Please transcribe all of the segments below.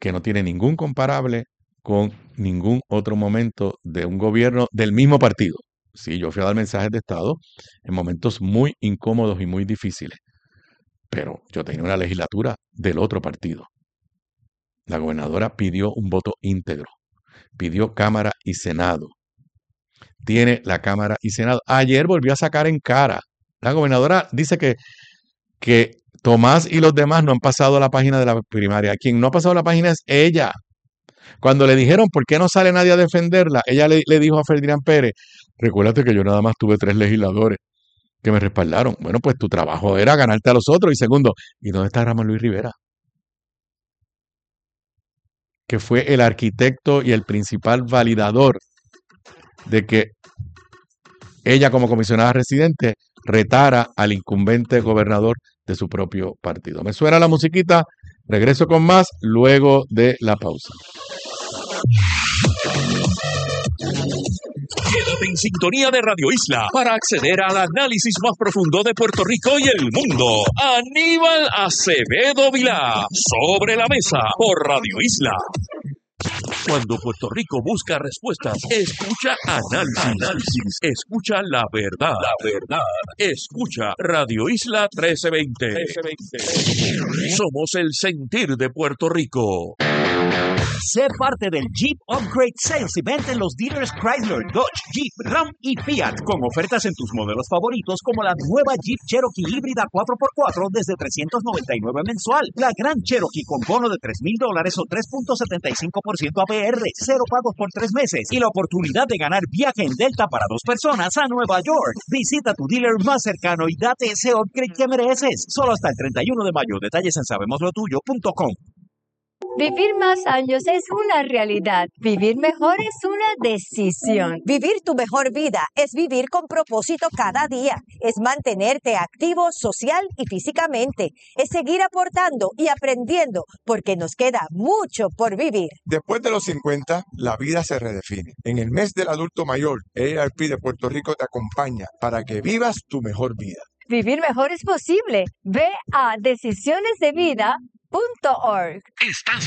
que no tiene ningún comparable con ningún otro momento de un gobierno del mismo partido. Sí, yo fui a dar mensajes de Estado en momentos muy incómodos y muy difíciles, pero yo tenía una legislatura del otro partido. La gobernadora pidió un voto íntegro, pidió Cámara y Senado. Tiene la Cámara y Senado. Ayer volvió a sacar en cara. La gobernadora dice que Tomás y los demás no han pasado la página de la primaria. Quien no ha pasado la página es ella. Cuando le dijeron por qué no sale nadie a defenderla, ella le dijo a Ferdinand Pérez, recuérdate que yo nada más tuve 3 legisladores que me respaldaron. Bueno, pues tu trabajo era ganarte a los otros. Y segundo, ¿y dónde está Ramón Luis Rivera? Que fue el arquitecto y el principal validador de que ella como comisionada residente retara al incumbente gobernador de su propio partido. Me suena la musiquita, regreso con más luego de la pausa. Quédate en sintonía de Radio Isla para acceder al análisis más profundo de Puerto Rico y el mundo. Aníbal Acevedo Vilá, Sobre la Mesa, por Radio Isla. Cuando Puerto Rico busca respuestas, escucha análisis, escucha la verdad, escucha Radio Isla 1320. Somos el sentir de Puerto Rico. Sé parte del Jeep Upgrade Sales Event en los dealers Chrysler, Dodge, Jeep, Ram y Fiat, con ofertas en tus modelos favoritos como la nueva Jeep Cherokee híbrida 4x4 desde $399 mensual, la Grand Cherokee con bono de $3,000 o 3.75% APR, 0 pagos por 3 meses y la oportunidad de ganar viaje en Delta para 2 personas a Nueva York. Visita tu dealer más cercano y date ese upgrade que mereces. Solo hasta el 31 de mayo. Detalles en sabemoslotuyo.com. Vivir más años es una realidad. Vivir mejor es una decisión. Vivir tu mejor vida es vivir con propósito cada día. Es mantenerte activo social y físicamente. Es seguir aportando y aprendiendo porque nos queda mucho por vivir. Después de los 50, la vida se redefine. En el mes del adulto mayor, AARP de Puerto Rico te acompaña para que vivas tu mejor vida. Vivir mejor es posible. Ve a decisionesdevida.org. Estás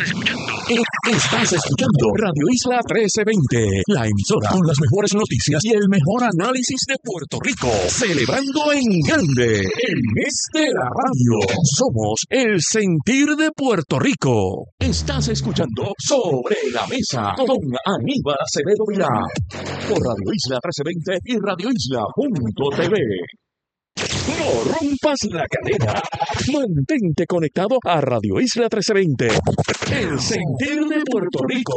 escuchando Radio Isla 1320, la emisora con las mejores noticias y el mejor análisis de Puerto Rico, celebrando en grande el mes de la radio. Somos el sentir de Puerto Rico. Estás escuchando Sobre la Mesa con Aníbal Acevedo Vilá por Radio Isla 1320 y radioisla.tv. No rompas la cadena. Mantente conectado a Radio Isla 1320, el sentir de Puerto Rico.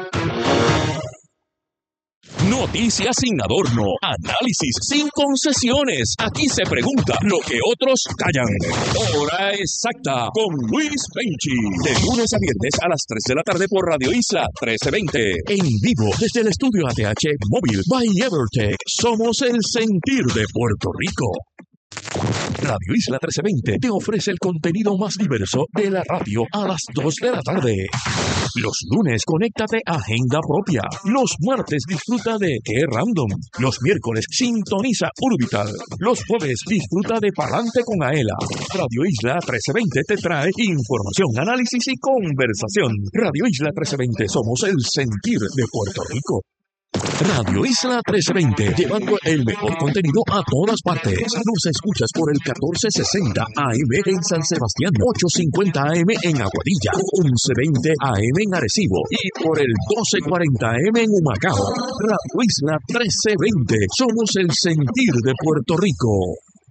Noticias sin adorno, análisis sin concesiones. Aquí se pregunta lo que otros callan. Hora exacta con Luis Penchi. De lunes a viernes a las 3 de la tarde por Radio Isla 1320. En vivo desde el estudio ATH Móvil by Evertech. Somos el sentir de Puerto Rico. Radio Isla 1320 te ofrece el contenido más diverso de la radio a las 2 de la tarde. Los lunes, conéctate a Agenda Propia. Los martes, disfruta de Qué Random. Los miércoles, sintoniza Urbital. Los jueves, disfruta de Palante con Aela. Radio Isla 1320 te trae información, análisis y conversación. Radio Isla 1320, somos el sentir de Puerto Rico. Radio Isla 1320, llevando el mejor contenido a todas partes. Nos escuchas por el 1460 AM en San Sebastián, 850 AM en Aguadilla, 1120 AM en Arecibo y por el 1240 AM en Humacao. Radio Isla 1320, somos el sentir de Puerto Rico.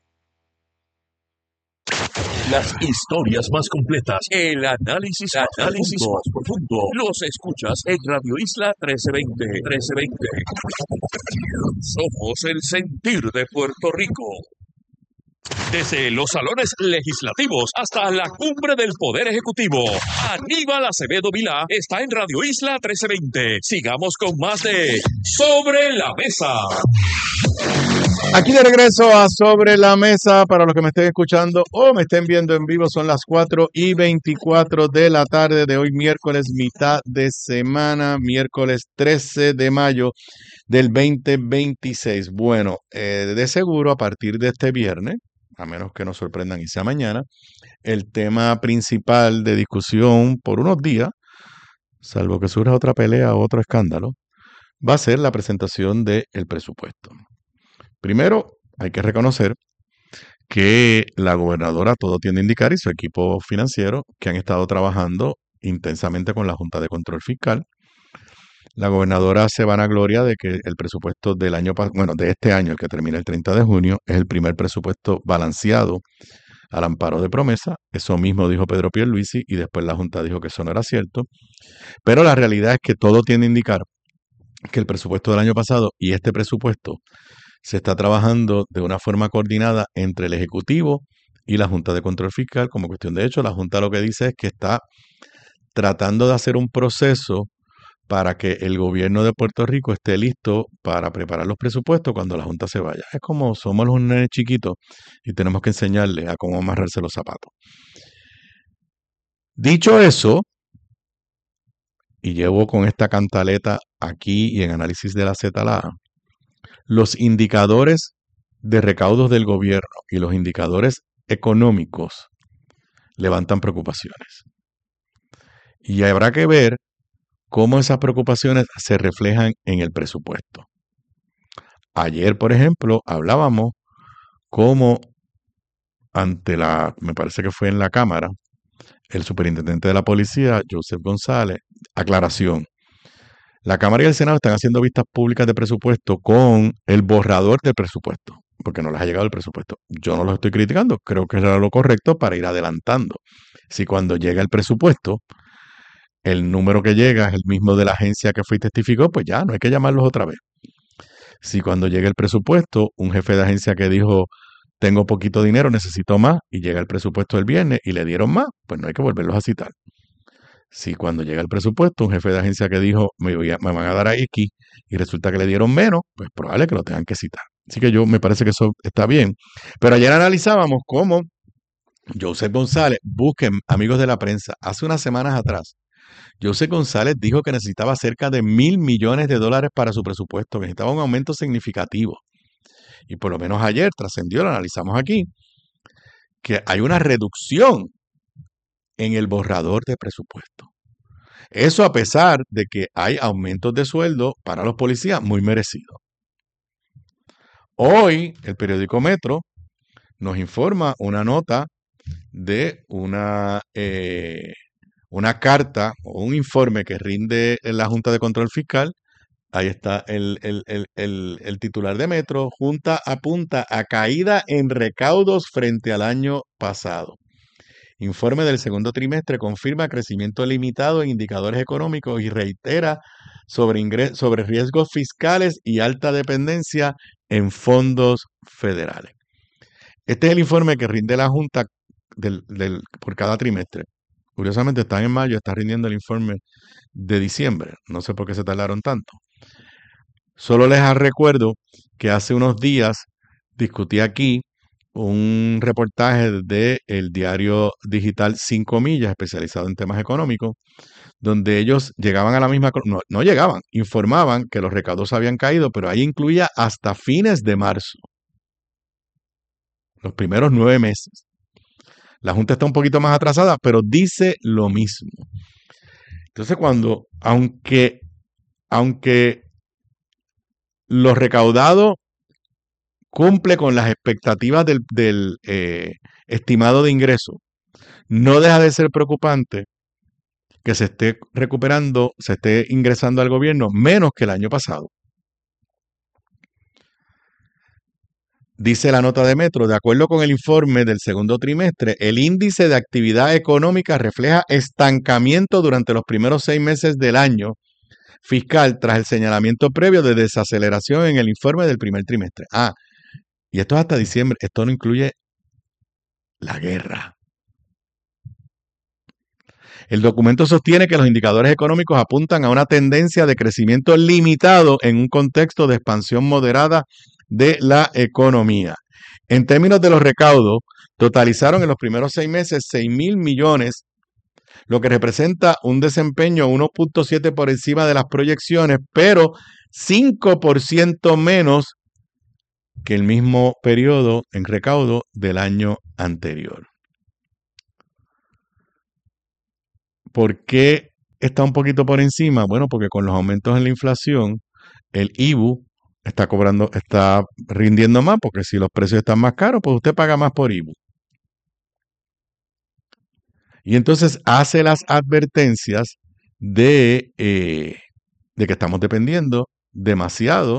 Las historias más completas, el análisis más profundo, los escuchas en Radio Isla 1320. Somos el sentir de Puerto Rico. Desde los salones legislativos hasta la cumbre del Poder Ejecutivo, Aníbal Acevedo Vilá está en Radio Isla 1320. Sigamos con más de Sobre la Mesa. Aquí de regreso a Sobre la Mesa. Para los que me estén escuchando o me estén viendo en vivo, son las 4:24 de la tarde de hoy, miércoles, mitad de semana, miércoles 13 de mayo del 2026. Bueno, de seguro a partir de este viernes, a menos que nos sorprendan y sea mañana, el tema principal de discusión por unos días salvo que surja otra pelea o otro escándalo, va a ser la presentación del presupuesto. Primero, hay que reconocer que la gobernadora, todo tiende a indicar, y su equipo financiero, que han estado trabajando intensamente con la Junta de Control Fiscal. La gobernadora se vanagloria de que el presupuesto del año, bueno, de este año, el que termina el 30 de junio, es el primer presupuesto balanceado al amparo de promesa. Eso mismo dijo Pedro Pierluisi y después la Junta dijo que eso no era cierto. Pero la realidad es que todo tiende a indicar que el presupuesto del año pasado y este presupuesto se está trabajando de una forma coordinada entre el Ejecutivo y la Junta de Control Fiscal. Como cuestión de hecho, la Junta lo que dice es que está tratando de hacer un proceso para que el gobierno de Puerto Rico esté listo para preparar los presupuestos cuando la Junta se vaya. Es como somos los nenes chiquitos y tenemos que enseñarles a cómo amarrarse los zapatos. Dicho eso, y llevo con esta cantaleta aquí y en análisis de la ZLA, los indicadores de recaudos del gobierno y los indicadores económicos levantan preocupaciones. Y habrá que ver cómo esas preocupaciones se reflejan en el presupuesto. Ayer, por ejemplo, hablábamos cómo me parece que fue en la Cámara, el superintendente de la policía, Joseph González, aclaración. La Cámara y el Senado están haciendo vistas públicas de presupuesto con el borrador del presupuesto, porque no les ha llegado el presupuesto. Yo no lo estoy criticando, creo que era lo correcto para ir adelantando. Si cuando llega el presupuesto, el número que llega es el mismo de la agencia que fue y testificó, pues ya, no hay que llamarlos otra vez. Si cuando llega el presupuesto, un jefe de agencia que dijo, tengo poquito dinero, necesito más, y llega el presupuesto el viernes y le dieron más, pues no hay que volverlos a citar. Si cuando llega el presupuesto, un jefe de agencia que dijo, me van a dar a X, y resulta que le dieron menos, pues probable que lo tengan que citar. Así que me parece que eso está bien. Pero ayer analizábamos cómo Joseph González, busquen amigos de la prensa, hace unas semanas atrás, Joseph González dijo que necesitaba cerca de $1,000 millones para su presupuesto, que necesitaba un aumento significativo. Y por lo menos ayer trascendió, lo analizamos aquí, que hay una reducción en el borrador de presupuesto. Eso a pesar de que hay aumentos de sueldo para los policías muy merecidos. Hoy el periódico Metro nos informa una nota de una carta o un informe que rinde la Junta de Control Fiscal. Ahí está el titular de Metro. Junta apunta a caída en recaudos frente al año pasado. Informe del segundo trimestre confirma crecimiento limitado en indicadores económicos y reitera sobre riesgos fiscales y alta dependencia en fondos federales. Este es el informe que rinde la Junta por cada trimestre. Curiosamente están en mayo, está rindiendo el informe de diciembre. No sé por qué se tardaron tanto. Solo les recuerdo que hace unos días discutí aquí un reportaje del diario digital 5 Millas, especializado en temas económicos, donde ellos llegaban a la misma, no llegaban, informaban que los recaudos habían caído, pero ahí incluía hasta fines de marzo, los primeros 9 meses. La Junta está un poquito más atrasada, pero dice lo mismo. Entonces, aunque los recaudados cumple con las expectativas del estimado de ingreso, no deja de ser preocupante que se esté recuperando, se esté ingresando al gobierno menos que el año pasado. Dice la nota de Metro, de acuerdo con el informe del segundo trimestre, el índice de actividad económica refleja estancamiento durante los primeros 6 meses del año fiscal tras el señalamiento previo de desaceleración en el informe del primer trimestre. Y esto es hasta diciembre, esto no incluye la guerra. El documento sostiene que los indicadores económicos apuntan a una tendencia de crecimiento limitado en un contexto de expansión moderada de la economía. En términos de los recaudos, totalizaron en los primeros 6 meses $6,000 millones, lo que representa un desempeño 1.7 por encima de las proyecciones, pero 5% menos que el mismo periodo en recaudo del año anterior. ¿Por qué está un poquito por encima? Bueno, porque con los aumentos en la inflación, el IBU está rindiendo más, porque si los precios están más caros, pues usted paga más por IBU. Y entonces hace las advertencias de que estamos dependiendo demasiado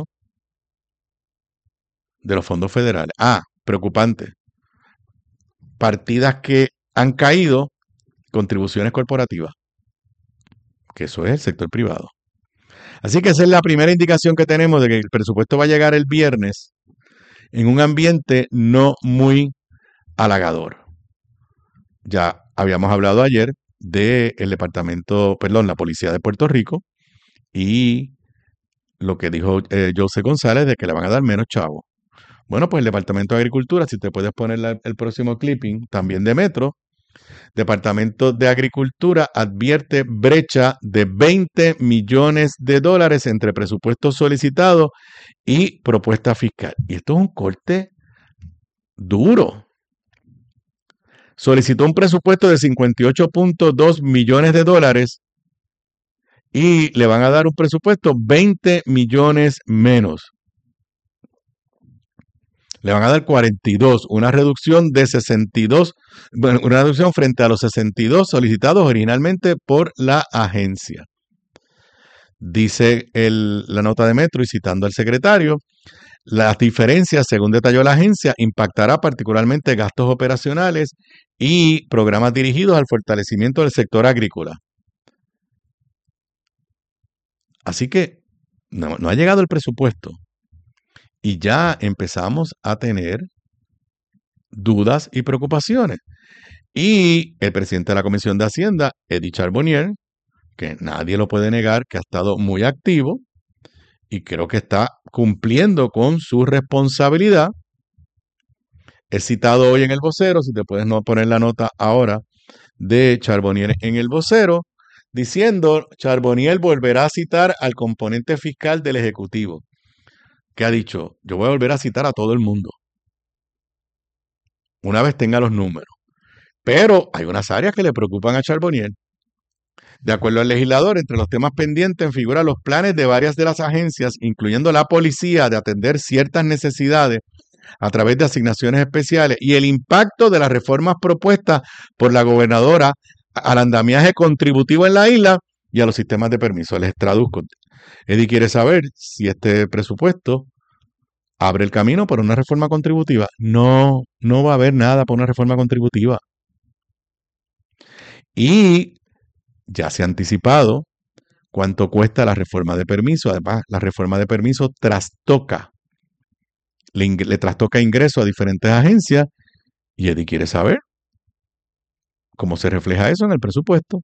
de los fondos federales. Preocupante. Partidas que han caído, contribuciones corporativas, que eso es el sector privado. Así que esa es la primera indicación que tenemos de que el presupuesto va a llegar el viernes en un ambiente no muy halagador. Ya habíamos hablado ayer del la Policía de Puerto Rico, y lo que dijo José González de que le van a dar menos chavos. Bueno, pues el Departamento de Agricultura, si te puedes poner el próximo clipping, también de Metro, Departamento de Agricultura advierte brecha de $20 millones entre presupuesto solicitado y propuesta fiscal. Y esto es un corte duro. Solicitó un presupuesto de $58.2 millones y le van a dar un presupuesto 20 millones menos. Le van a dar 42, una reducción de 62, bueno, una reducción frente a los 62 solicitados originalmente por la agencia. Dice la nota de Metro, y citando al secretario, las diferencias, según detalló la agencia, impactará particularmente gastos operacionales y programas dirigidos al fortalecimiento del sector agrícola. Así que no ha llegado el presupuesto y ya empezamos a tener dudas y preocupaciones. Y el presidente de la Comisión de Hacienda, Eddie Charbonnier, que nadie lo puede negar, que ha estado muy activo y creo que está cumpliendo con su responsabilidad. He citado hoy en el vocero, si te puedes no poner la nota ahora, de Charbonnier en el vocero, diciendo: Charbonnier volverá a citar al componente fiscal del Ejecutivo, que ha dicho: yo voy a volver a citar a todo el mundo una vez tenga los números. Pero hay unas áreas que le preocupan a Charbonnier. De acuerdo al legislador, entre los temas pendientes figuran los planes de varias de las agencias, incluyendo la policía, de atender ciertas necesidades a través de asignaciones especiales, y el impacto de las reformas propuestas por la gobernadora al andamiaje contributivo en la isla y a los sistemas de permiso. Les traduzco. Eddie quiere saber si este presupuesto abre el camino para una reforma contributiva. No va a haber nada para una reforma contributiva. Y ya se ha anticipado cuánto cuesta la reforma de permiso. Además, la reforma de permiso le trastoca ingresos a diferentes agencias, y Eddie quiere saber cómo se refleja eso en el presupuesto.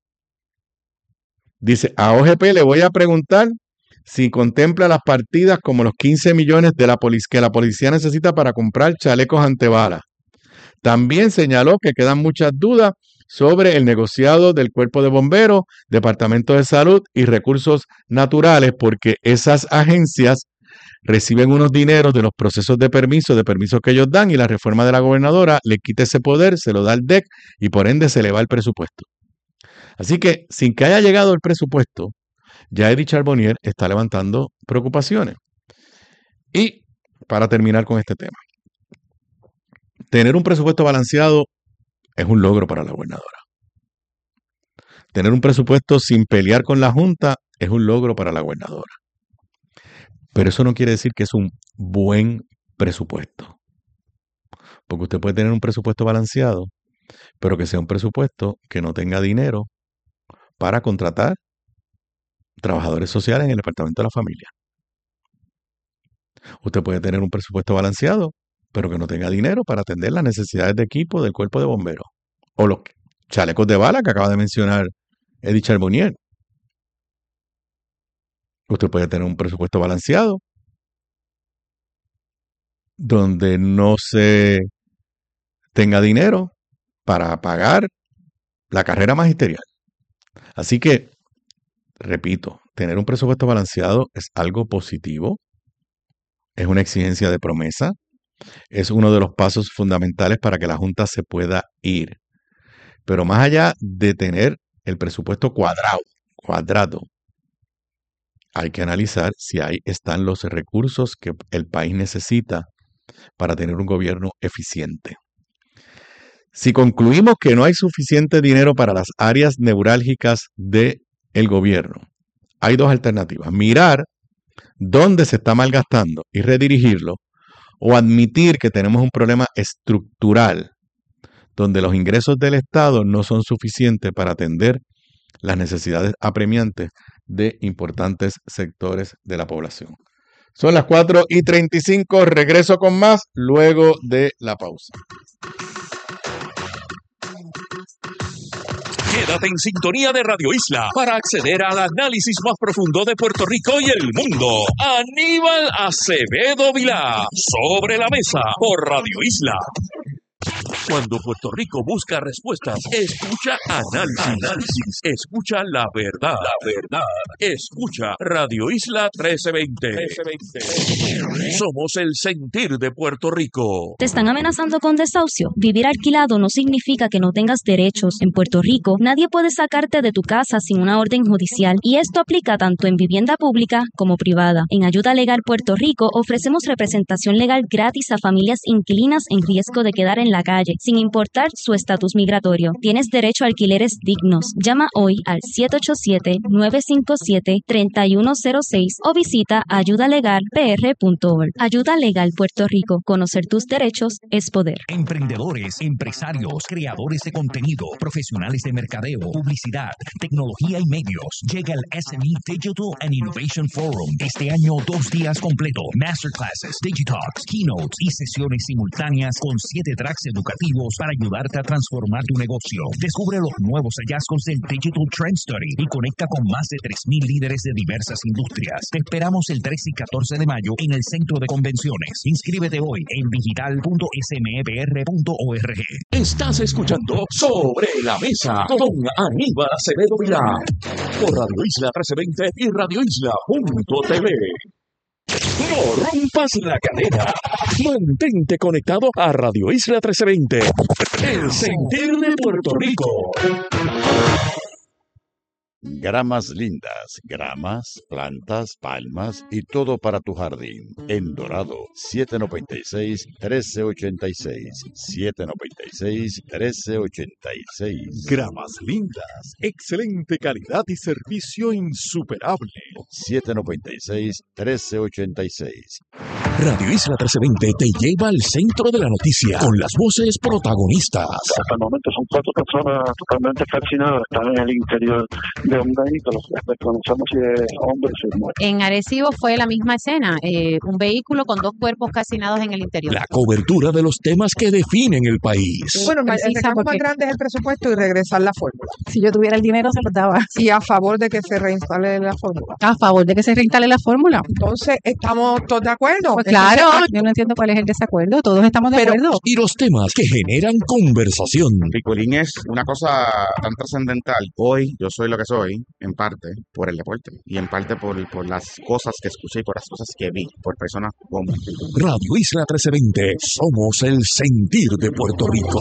Dice: a OGP le voy a preguntar si contempla las partidas como los 15 millones que la policía necesita para comprar chalecos antibalas. También señaló que quedan muchas dudas sobre el negociado del Cuerpo de Bomberos, Departamento de Salud y Recursos Naturales, porque esas agencias reciben unos dineros de los procesos de permisos que ellos dan, y la reforma de la gobernadora le quita ese poder, se lo da al DEC y por ende se le va el presupuesto. Así que, sin que haya llegado el presupuesto, ya Eddie Charbonnier está levantando preocupaciones. Y para terminar con este tema, tener un presupuesto balanceado es un logro para la gobernadora. Tener un presupuesto sin pelear con la Junta es un logro para la gobernadora. Pero eso no quiere decir que es un buen presupuesto. Porque usted puede tener un presupuesto balanceado, pero que sea un presupuesto que no tenga dinero para contratar trabajadores sociales en el Departamento de la Familia. Usted puede tener un presupuesto balanceado, pero que no tenga dinero para atender las necesidades de equipo del Cuerpo de Bomberos. O los chalecos de bala que acaba de mencionar Eddie Charbonnier. Usted puede tener un presupuesto balanceado donde no se tenga dinero para pagar la carrera magisterial. Así que, repito, tener un presupuesto balanceado es algo positivo, es una exigencia de promesa, es uno de los pasos fundamentales para que la Junta se pueda ir. Pero más allá de tener el presupuesto cuadrado, hay que analizar si ahí están los recursos que el país necesita para tener un gobierno eficiente. Si concluimos que no hay suficiente dinero para las áreas neurálgicas del gobierno, hay dos alternativas: mirar dónde se está malgastando y redirigirlo, o admitir que tenemos un problema estructural donde los ingresos del Estado no son suficientes para atender las necesidades apremiantes de importantes sectores de la población. Son las 4:35, regreso con más luego de la pausa. Quédate en sintonía de Radio Isla para acceder al análisis más profundo de Puerto Rico y el mundo. Aníbal Acevedo Vilá, Sobre la Mesa, por Radio Isla. Cuando Puerto Rico busca respuestas, escucha análisis, escucha la verdad, escucha Radio Isla 1320. Somos el sentir de Puerto Rico. ¿Te están amenazando con desahucio? Vivir alquilado no significa que no tengas derechos. En Puerto Rico, nadie puede sacarte de tu casa sin una orden judicial, y esto aplica tanto en vivienda pública como privada. En Ayuda Legal Puerto Rico ofrecemos representación legal gratis a familias inquilinas en riesgo de quedar en la calle, sin importar su estatus migratorio. Tienes derecho a alquileres dignos. Llama hoy al 787-957-3106 o visita ayudalegalpr.org. Ayuda Legal Puerto Rico. Conocer tus derechos es poder. Emprendedores, empresarios, creadores de contenido, profesionales de mercadeo, publicidad, tecnología y medios. Llega el SME Digital and Innovation Forum. Este año 2 días completo. Masterclasses, Digitalks, keynotes y sesiones simultáneas con 7 tracks educativos para ayudarte a transformar tu negocio. Descubre los nuevos hallazgos del Digital Trend Study y conecta con más de 3,000 líderes de diversas industrias. Te esperamos el 13 y 14 de mayo en el Centro de Convenciones. Inscríbete hoy en digital.smepr.org. Estás escuchando Sobre la Mesa con Aníbal Acevedo Vilá por Radio Isla 1320 y radioisla.tv. No rompas la cadena. Mantente conectado a Radio Isla 1320, el sentir de Puerto Rico. Gramas lindas, gramas, plantas, palmas y todo para tu jardín. En Dorado, 796-1386. 796-1386. Gramas lindas, excelente calidad y servicio insuperable. 796-1386. Radio Isla 1320 te lleva al centro de la noticia con las voces protagonistas. Hasta el momento son 4 personas totalmente calcinadas, están en el interior de un vehículo. Desconocemos si es hombre o si es mujer. En Arecibo fue la misma escena, un vehículo con 2 cuerpos calcinados en el interior. La cobertura de los temas que definen el país. Bueno, el reclamo más grande es el presupuesto y regresar la fórmula. Si yo tuviera el dinero, se lo daba. Y a favor de que se reinstale la fórmula. A favor de que se reinstale la fórmula. Entonces, ¿estamos todos de acuerdo? Pues claro, yo no entiendo cuál es el desacuerdo, todos estamos de acuerdo. Y los temas que generan conversación. Picolín es una cosa tan trascendental. Hoy yo soy lo que soy, en parte, por el deporte. Y en parte por las cosas que escuché y por las cosas que vi, por personas como Radio Isla 1320, somos el sentir de Puerto Rico.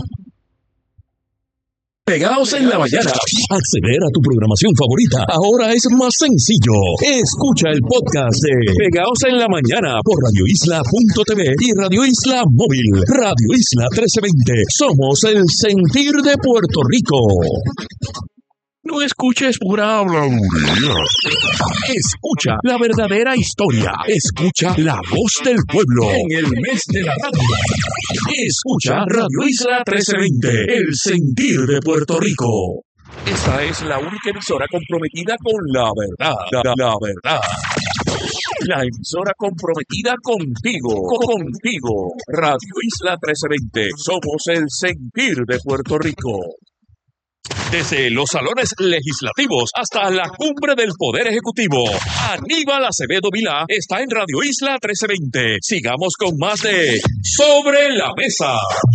Pegaos en la mañana. Acceder a tu programación favorita ahora es más sencillo. Escucha el podcast de Pegaos en la mañana por radioisla.tv y Radio Isla Móvil. Radio Isla 1320. Somos el sentir de Puerto Rico. No escuches pura habladuría. Escucha la verdadera historia. Escucha la voz del pueblo en el mes de la radio. Escucha Radio Isla 1320, el sentir de Puerto Rico. Esta es la única emisora comprometida con la verdad. La verdad. La emisora comprometida contigo. Contigo. Radio Isla 1320. Somos el sentir de Puerto Rico. Desde los salones legislativos hasta la cumbre del Poder Ejecutivo, Aníbal Acevedo Vilá está en Radio Isla 1320. Sigamos con más de Sobre la Mesa.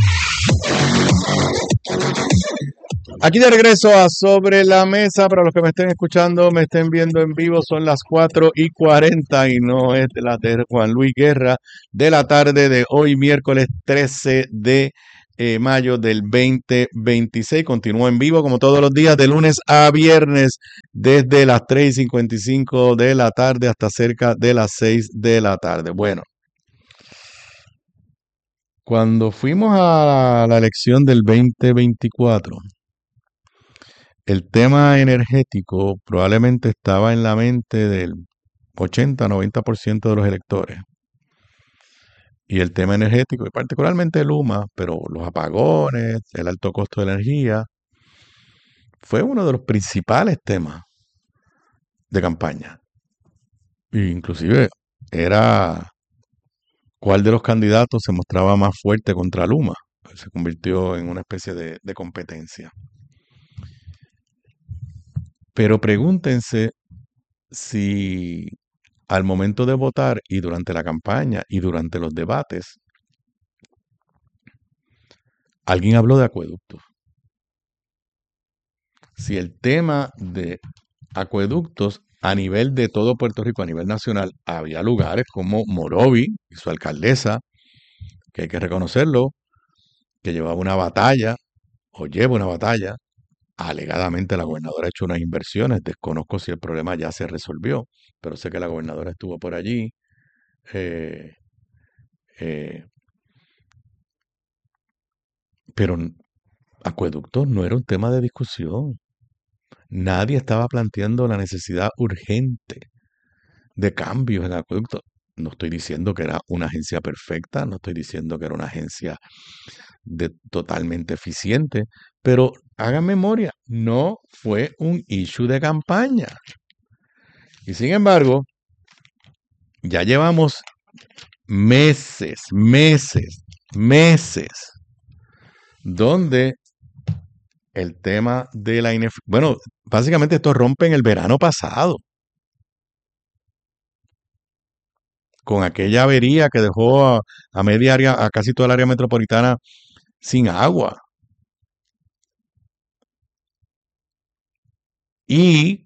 Aquí de regreso a Sobre la Mesa. Para los que me estén escuchando, me estén viendo en vivo, son las 4:40 y no es la de Juan Luis Guerra de la tarde de hoy, miércoles 13 de mayo del 2026. Continúa en vivo como todos los días, de lunes a viernes, desde las 3:55 de la tarde hasta cerca de las 6 de la tarde. Bueno, cuando fuimos a la elección del 2024, el tema energético probablemente estaba en la mente del 80-90% de los electores. Y el tema energético, y particularmente Luma, pero los apagones, el alto costo de energía, fue uno de los principales temas de campaña. E inclusive era cuál de los candidatos se mostraba más fuerte contra Luma. Se convirtió en una especie de competencia. Pero pregúntense si al momento de votar y durante la campaña y durante los debates, alguien habló de acueductos. Si el tema de acueductos a nivel de todo Puerto Rico, a nivel nacional, había lugares como Morovi y su alcaldesa, que hay que reconocerlo, que llevaba una batalla, o lleva una batalla. Alegadamente la gobernadora ha hecho unas inversiones, desconozco si el problema ya se resolvió, pero sé que la gobernadora estuvo por allí. Pero acueductos no era un tema de discusión. Nadie estaba planteando la necesidad urgente de cambios en acueductos. No estoy diciendo que era una agencia perfecta, no estoy diciendo que era una agencia totalmente eficiente, pero hagan memoria, no fue un issue de campaña. Y sin embargo, ya llevamos meses, donde el tema de la ineficiencia, bueno, básicamente esto rompe en el verano pasado, con aquella avería que dejó a media área, a casi toda el área metropolitana sin agua. Y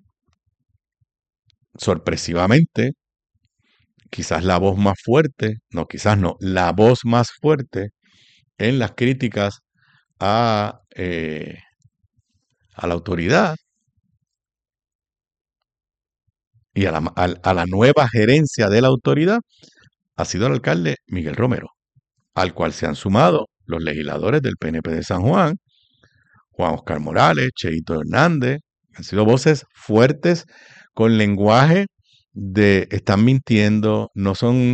sorpresivamente, quizás la voz más fuerte, no, quizás no, la voz más fuerte en las críticas a la autoridad y a la nueva gerencia de la autoridad ha sido el alcalde Miguel Romero, al cual se han sumado los legisladores del PNP de San Juan, Juan Oscar Morales, Cheito Hernández. Han sido voces fuertes con lenguaje de están mintiendo, no son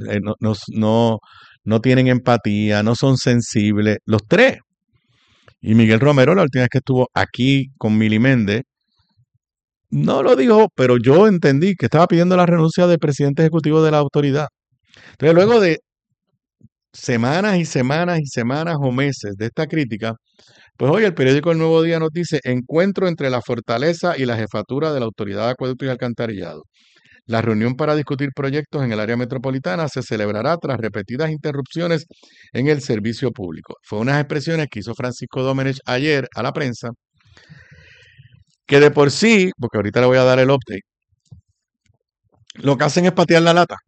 no tienen empatía, no son sensibles, los tres. Y Miguel Romero, la última vez que estuvo aquí con Mili Méndez, no lo dijo, pero yo entendí que estaba pidiendo la renuncia del presidente ejecutivo de la autoridad. Entonces, luego de semanas y semanas y semanas o meses de esta crítica, pues hoy el periódico El Nuevo Día nos dice: encuentro entre la fortaleza y la jefatura de la Autoridad de Acueducto y Alcantarillado. La reunión para discutir proyectos en el área metropolitana se celebrará tras repetidas interrupciones en el servicio público. Fue unas expresiones que hizo Francisco Domenech ayer a la prensa, que de por sí, porque ahorita le voy a dar el update, lo que hacen es patear la lata.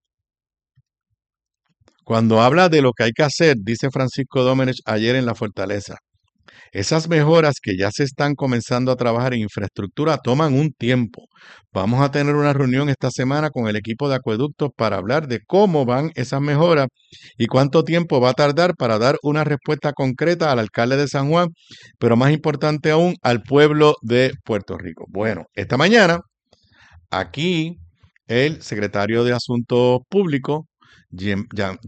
Cuando habla de lo que hay que hacer, dice Francisco Domenech ayer en La Fortaleza, esas mejoras que ya se están comenzando a trabajar en infraestructura toman un tiempo. Vamos a tener una reunión esta semana con el equipo de acueductos para hablar de cómo van esas mejoras y cuánto tiempo va a tardar para dar una respuesta concreta al alcalde de San Juan, pero más importante aún, al pueblo de Puerto Rico. Bueno, esta mañana, aquí, el secretario de Asuntos Públicos, Jim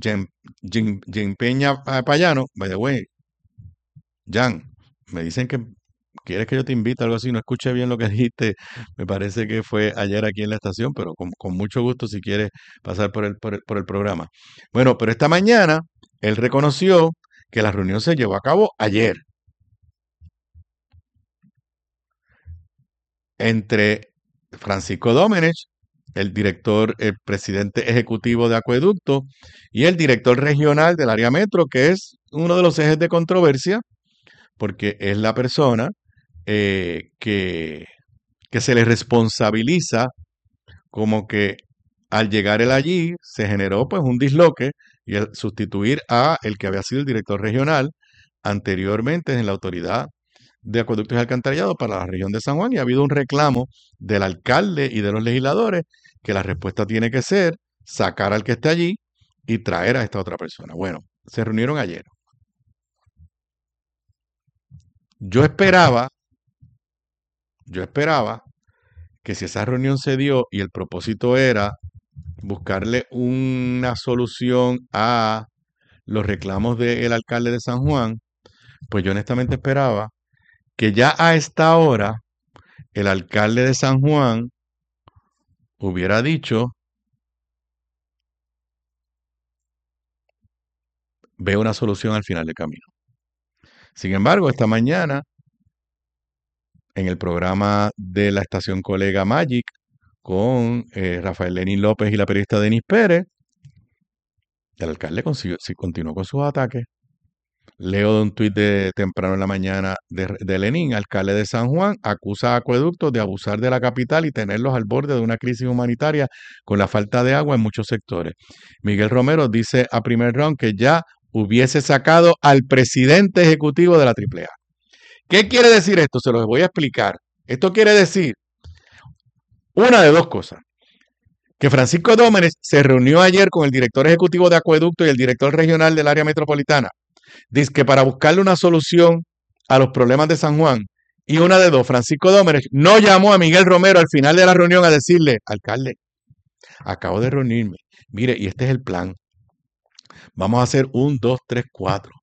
Peña Payano, by the way, Jan, me dicen que quieres que yo te invite, algo así, no escuché bien lo que dijiste, me parece que fue ayer aquí en la estación, pero con mucho gusto si quieres pasar por el programa. Bueno, pero esta mañana él reconoció que la reunión se llevó a cabo ayer entre Francisco Domenech, el presidente ejecutivo de Acueducto, y el director regional del área metro, que es uno de los ejes de controversia, porque es la persona que se le responsabiliza como que al llegar él allí se generó pues un disloque y el sustituir a el que había sido el director regional anteriormente en la Autoridad de Acueductos y Alcantarillados para la región de San Juan y ha habido un reclamo del alcalde y de los legisladores que la respuesta tiene que ser sacar al que esté allí y traer a esta otra persona. Bueno, se reunieron ayer. Yo esperaba que si esa reunión se dio y el propósito era buscarle una solución a los reclamos del alcalde de San Juan, pues yo honestamente esperaba que ya a esta hora el alcalde de San Juan hubiera dicho, veo una solución al final del camino. Sin embargo, esta mañana, en el programa de la estación Colega Magic, con Rafael Lenín López y la periodista Denis Pérez, el alcalde continuó con sus ataques. Leo de un tuit de temprano en la mañana de Lenín, alcalde de San Juan, acusa a Acueductos de abusar de la capital y tenerlos al borde de una crisis humanitaria con la falta de agua en muchos sectores. Miguel Romero dice a Primer Round que ya hubiese sacado al presidente ejecutivo de la AAA. ¿Qué quiere decir esto? Se los voy a explicar. Esto quiere decir una de dos cosas. Que Francisco Dómenes se reunió ayer con el director ejecutivo de Acueducto y el director regional del área metropolitana. Dice que para buscarle una solución a los problemas de San Juan. Y una de dos, Francisco Dómenes no llamó a Miguel Romero al final de la reunión a decirle, alcalde, acabo de reunirme. Mire, y este es el plan. Vamos a hacer 1, 2, 3, 4.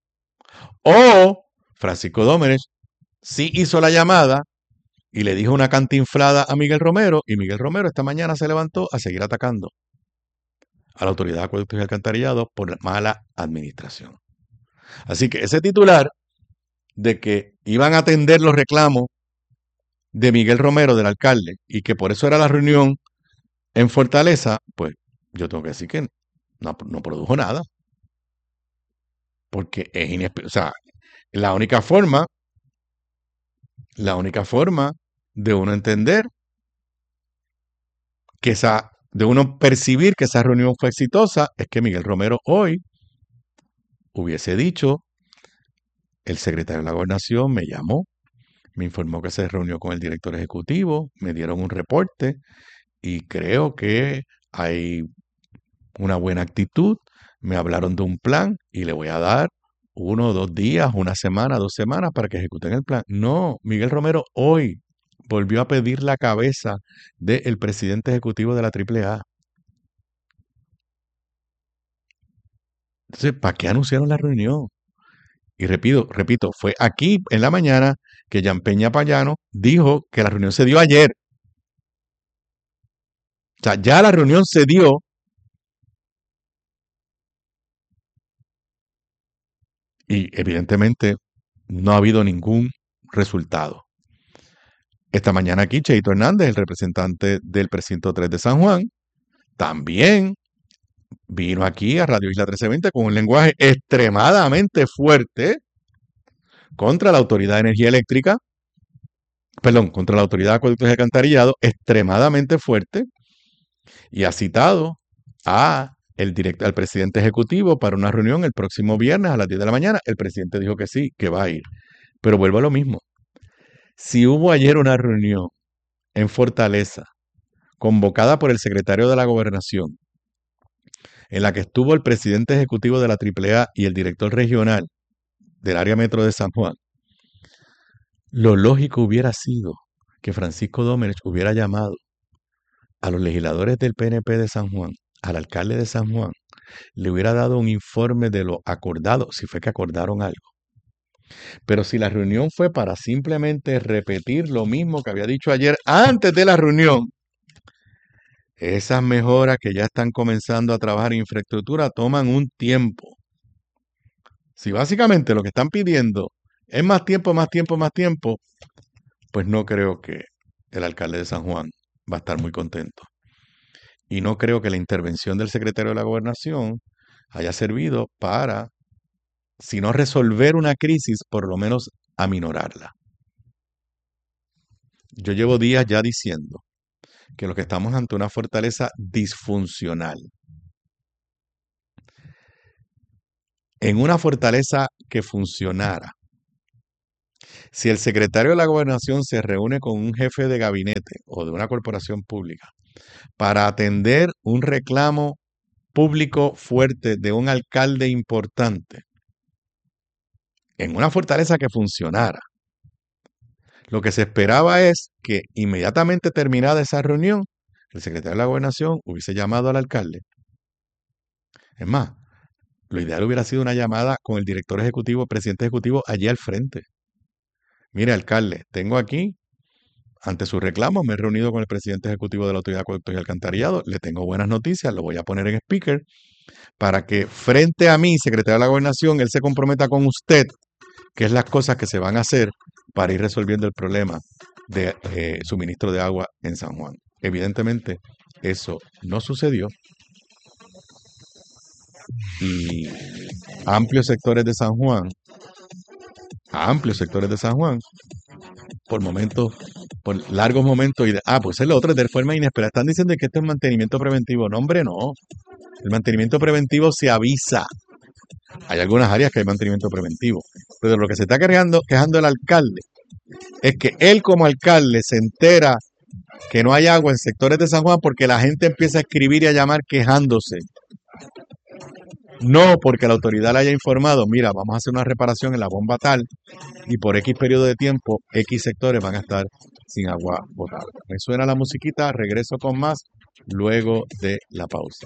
O Francisco Dómenes sí hizo la llamada y le dijo una cantinflada a Miguel Romero, y Miguel Romero esta mañana se levantó a seguir atacando a la Autoridad de Acueductos y Alcantarillados por mala administración. Así que ese titular de que iban a atender los reclamos de Miguel Romero, del alcalde, y que por eso era la reunión en Fortaleza, pues yo tengo que decir que no produjo nada. Porque es inesperado. O sea, la única forma de uno entender que de uno percibir que esa reunión fue exitosa es que Miguel Romero hoy hubiese dicho, el secretario de la Gobernación me llamó, me informó que se reunió con el director ejecutivo, me dieron un reporte y creo que hay una buena actitud, me hablaron de un plan y le voy a dar 1 o 2 días, 1 semana, 2 semanas para que ejecuten el plan. No, Miguel Romero hoy volvió a pedir la cabeza del presidente ejecutivo de la AAA. Entonces, ¿para qué anunciaron la reunión? Y repito, fue aquí en la mañana que Jean Peña Payano dijo que la reunión se dio ayer. O sea, ya la reunión se dio. Y evidentemente no ha habido ningún resultado. Esta mañana aquí, Cheito Hernández, el representante del precinto 3 de San Juan, también vino aquí a Radio Isla 1320 con un lenguaje extremadamente fuerte contra la Autoridad de Energía Eléctrica, contra la Autoridad de Acueductos y Alcantarillados, extremadamente fuerte, y ha citado al presidente ejecutivo para una reunión el próximo viernes a las 10 de la mañana. El presidente dijo que sí, que va a ir. Pero vuelvo a lo mismo. Si hubo ayer una reunión en Fortaleza, convocada por el secretario de la Gobernación, en la que estuvo el presidente ejecutivo de la AAA y el director regional del área metro de San Juan, lo lógico hubiera sido que Francisco Dómenes hubiera llamado a los legisladores del PNP de San Juan, al alcalde de San Juan, le hubiera dado un informe de lo acordado, si fue que acordaron algo. Pero si la reunión fue para simplemente repetir lo mismo que había dicho ayer antes de la reunión, esas mejoras que ya están comenzando a trabajar en infraestructura toman un tiempo. Si básicamente lo que están pidiendo es más tiempo, pues no creo que el alcalde de San Juan va a estar muy contento. Y no creo que la intervención del secretario de la Gobernación haya servido para, si no resolver una crisis, por lo menos aminorarla. Yo llevo días ya diciendo que lo que estamos ante una fortaleza disfuncional. en una fortaleza que funcionara, si el secretario de la Gobernación se reúne con un jefe de gabinete o de una corporación pública para atender un reclamo público fuerte de un alcalde importante, en una fortaleza que funcionara, lo que se esperaba es que inmediatamente terminada esa reunión, el secretario de la Gobernación hubiese llamado al alcalde. Es más, lo ideal hubiera sido una llamada con el director ejecutivo, presidente ejecutivo, allí al frente. Mire, alcalde, tengo aquí, ante su reclamo, me he reunido con el presidente ejecutivo de la Autoridad de Acueductos y Alcantarillado, le tengo buenas noticias, lo voy a poner en speaker, para que frente a mí, secretario de la Gobernación, él se comprometa con usted, que es las cosas que se van a hacer para ir resolviendo el problema de suministro de agua en San Juan. Evidentemente, eso no sucedió y amplios sectores de San Juan, por largos momentos, pues es lo otro, de forma inesperada. Están diciendo que esto es mantenimiento preventivo. No, hombre, no. El mantenimiento preventivo se avisa. Hay algunas áreas que hay mantenimiento preventivo, pero lo que se está quejando el alcalde es que él como alcalde se entera que no hay agua en sectores de San Juan porque la gente empieza a escribir y a llamar quejándose. No porque la autoridad le haya informado, mira, vamos a hacer una reparación en la bomba tal y por X periodo de tiempo, X sectores van a estar sin agua potable. Me suena la musiquita, regreso con más luego de la pausa.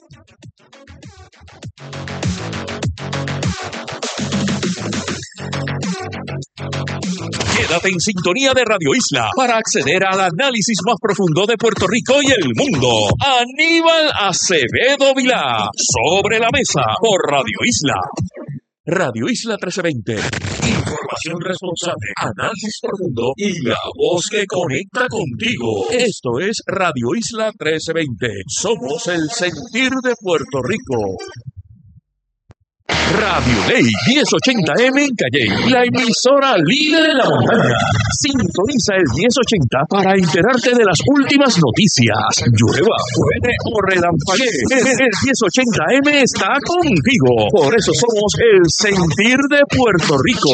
Quédate en sintonía de Radio Isla para acceder al análisis más profundo de Puerto Rico y el mundo. Aníbal Acevedo Vilá, Sobre la Mesa, por Radio Isla. Radio Isla 1320. Información responsable, análisis profundo y la voz que conecta contigo. Esto es Radio Isla 1320. Somos el sentir de Puerto Rico. Radio Ley 1080M en Calley, la emisora líder en la montaña. Sintoniza el 1080 para enterarte de las últimas noticias. Llueva, truene o relampaguee, el 1080M está contigo. Por eso somos el sentir de Puerto Rico.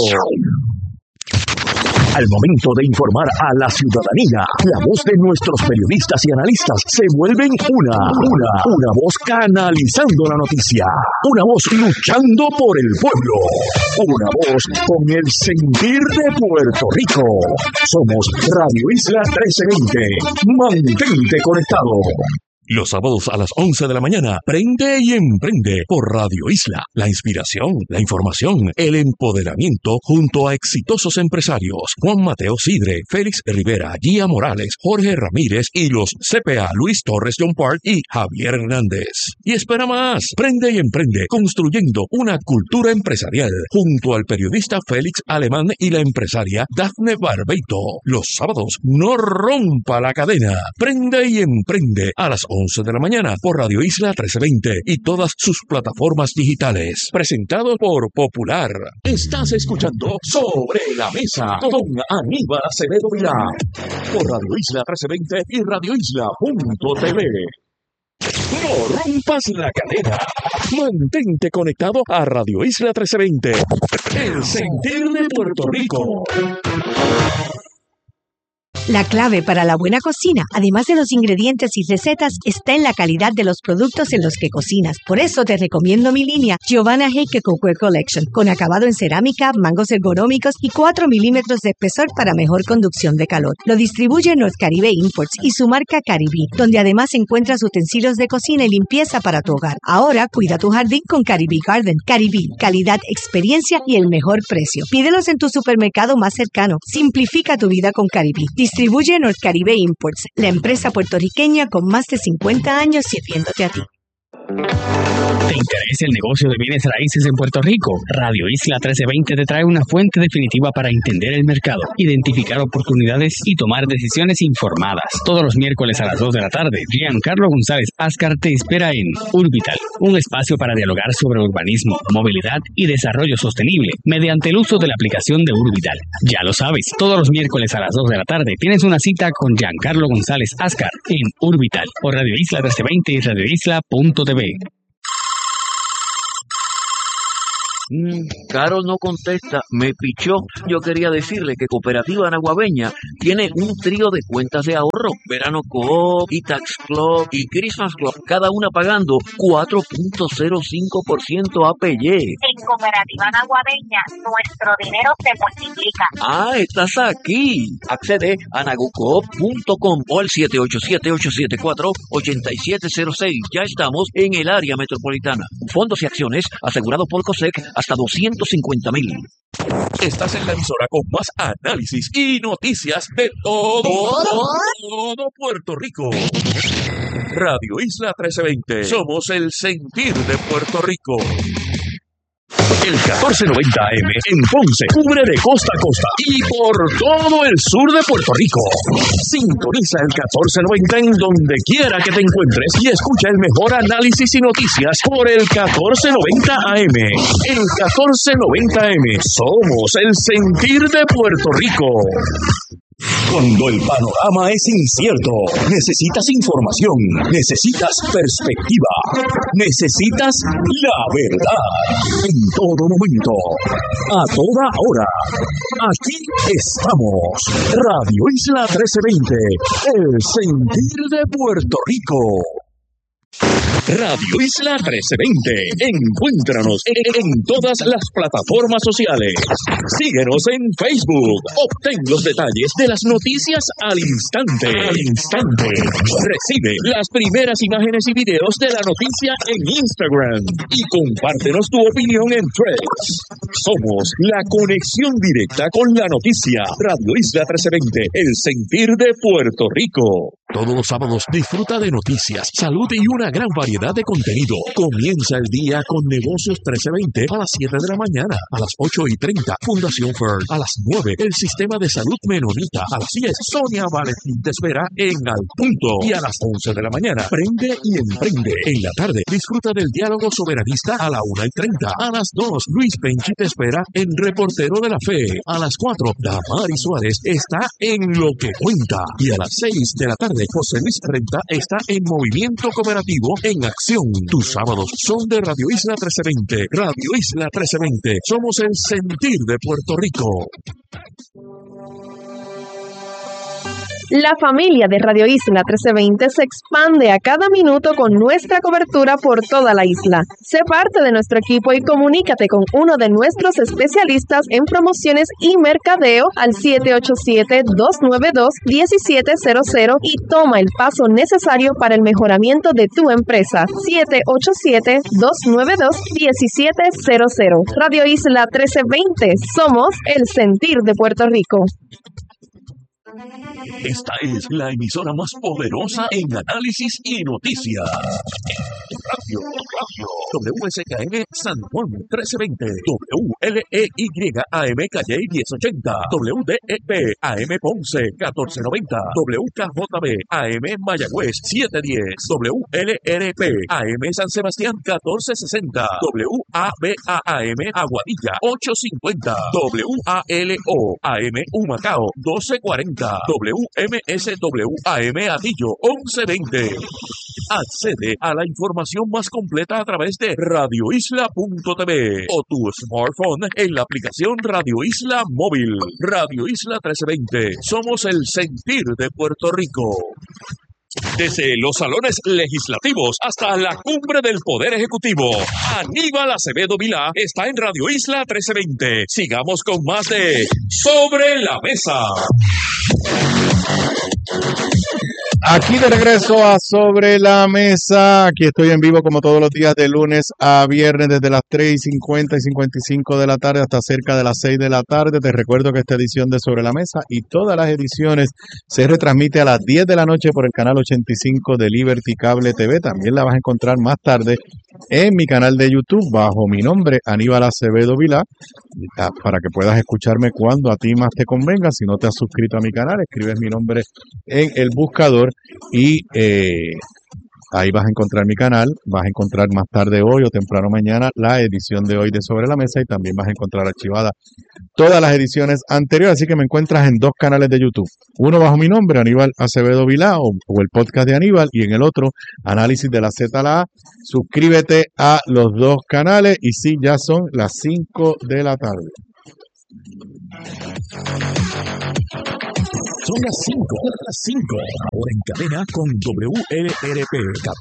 Al momento de informar a la ciudadanía, la voz de nuestros periodistas y analistas se vuelven una voz canalizando la noticia, una voz luchando por el pueblo, una voz con el sentir de Puerto Rico. Somos Radio Isla 1320. Mantente conectado. Los sábados a las 11 de la mañana, prende y emprende por Radio Isla. La inspiración, la información, el empoderamiento junto a exitosos empresarios. Juan Mateo Sidre, Félix Rivera, Gia Morales, Jorge Ramírez y los CPA Luis Torres John Park y Javier Hernández. Y espera más, prende y emprende construyendo una cultura empresarial junto al periodista Félix Alemán y la empresaria Dafne Barbeito. Los sábados, no rompa la cadena. Prende y emprende a las 11 de la mañana por Radio Isla 1320 y todas sus plataformas digitales. Presentado por Popular. Estás escuchando Sobre la Mesa con Aníbal Acevedo Vilá por Radio Isla 1320 y radioisla.tv. No rompas la cadena. Mantente conectado a Radio Isla 1320. El sentir de Puerto Rico. La clave para la buena cocina, además de los ingredientes y recetas, está en la calidad de los productos en los que cocinas. Por eso te recomiendo mi línea Giovanna Heike Cookware Collection, con acabado en cerámica, mangos ergonómicos y 4 milímetros de espesor para mejor conducción de calor. Lo distribuye North Caribe Imports y su marca Caribí, donde además encuentras utensilios de cocina y limpieza para tu hogar. Ahora cuida tu jardín con Caribí Garden. Caribí, calidad, experiencia y el mejor precio. Pídelos en tu supermercado más cercano. Simplifica tu vida con Caribí. Distribuye North Caribe Imports, la empresa puertorriqueña con más de 50 años sirviéndote a ti. ¿Te interesa el negocio de bienes raíces en Puerto Rico? Radio Isla 1320 te trae una fuente definitiva para entender el mercado, identificar oportunidades y tomar decisiones informadas. Todos los miércoles a las 2 de la tarde, Giancarlo González Ascar te espera en Urbital, un espacio para dialogar sobre urbanismo, movilidad y desarrollo sostenible mediante el uso de la aplicación de Urbital. Ya lo sabes, todos los miércoles a las 2 de la tarde tienes una cita con Giancarlo González Ascar en Urbital por Radio Isla 1320 y radioisla.tv. Carol no contesta, me pichó. Yo quería decirle que Cooperativa Naguabeña tiene un trío de cuentas de ahorro. Verano Coop, Tax Club y Christmas Club, cada una pagando 4.05% APY. En Cooperativa Naguabeña, nuestro dinero se multiplica. Ah, estás aquí. Accede a nagucoop.com o al 787-874-8706. Ya estamos en el área metropolitana. Fondos y acciones asegurados por COSEC hasta 250,000. Estás en la emisora con más análisis y noticias de todo Puerto Rico. Radio Isla 1320. Somos el sentir de Puerto Rico. El 1490 AM en Ponce cubre de costa a costa y por todo el sur de Puerto Rico. Sintoniza el 1490 en donde quiera que te encuentres y escucha el mejor análisis y noticias por el 1490 AM. El 1490 AM. Somos el sentir de Puerto Rico. Cuando el panorama es incierto, necesitas información, necesitas perspectiva, necesitas la verdad. En todo momento, a toda hora. Aquí estamos. Radio Isla 1320, el sentir de Puerto Rico. Radio Isla 1320. Encuéntranos en todas las plataformas sociales. Síguenos en Facebook. Obtén los detalles de las noticias al instante. Recibe las primeras imágenes y videos de la noticia en Instagram. Y compártenos tu opinión en Threads. Somos la conexión directa con la noticia. Radio Isla 1320. El sentir de Puerto Rico. Todos los sábados disfruta de noticias, salud y una gran variedad de contenido. Comienza el día con Negocios 1320 a las 7 de la mañana. A las 8:30, Fundación Fern. A las 9, el Sistema de Salud Menonita. A las 10, Sonia Valentín te espera en Al Punto. Y a las 11 de la mañana, Prende y Emprende. En la tarde, disfruta del diálogo soberanista a la 1:30. A las 2, Luis Penchi te espera en Reportero de la Fe. A las 4, Damari Suárez está en Lo que Cuenta. Y a las 6 de la tarde, José Luis Renta está en Movimiento Cooperativo en Acción. Tus sábados son de Radio Isla 1320. Radio Isla 1320. Somos el sentir de Puerto Rico. La familia de Radio Isla 1320 se expande a cada minuto con nuestra cobertura por toda la isla. Sé parte de nuestro equipo y comunícate con uno de nuestros especialistas en promociones y mercadeo al 787-292-1700 y toma el paso necesario para el mejoramiento de tu empresa. 787-292-1700. Radio Isla 1320. Somos el sentir de Puerto Rico. Esta es la emisora más poderosa en análisis y noticias. Radio WSKM San Juan 1320, WLEY AM Calle 1080, WDEP AM Ponce 1490, WKJB AM Mayagüez 710, WLRP AM San Sebastián 1460, WABA AM Aguadilla 850, WALO AM Humacao 1240, WMSW AM Atillo 1120. Accede a la información más completa a través de radioisla.tv o tu smartphone en la aplicación Radio Isla Móvil. Radio Isla 1320. Somos el sentir de Puerto Rico. Desde los salones legislativos hasta la cumbre del Poder Ejecutivo, Aníbal Acevedo Vilá está en Radio Isla 1320. Sigamos con más de Sobre la Mesa. Aquí de regreso a Sobre la Mesa. Aquí estoy en vivo como todos los días de lunes a viernes desde las 3:50 y 55 de la tarde hasta cerca de las 6 de la tarde. Te recuerdo que esta edición de Sobre la Mesa y todas las ediciones se retransmite a las 10 de la noche por el canal 85 de Liberty Cable TV. También la vas a encontrar más tarde en mi canal de YouTube bajo mi nombre, Aníbal Acevedo Vilá, para que puedas escucharme cuando a ti más te convenga. Si no te has suscrito a mi canal, escribes mi nombre en el buscador y ahí vas a encontrar mi canal, vas a encontrar más tarde hoy o temprano mañana la edición de hoy de Sobre la Mesa y también vas a encontrar archivadas todas las ediciones anteriores, así que me encuentras en 2 canales de YouTube. Uno bajo mi nombre, Aníbal Acevedo Vilá, o el podcast de Aníbal, y en el otro, Análisis de la Z a la A. Suscríbete a los 2 canales y sí, ya son las 5 de la tarde. Son las 5, ahora en cadena con WLRP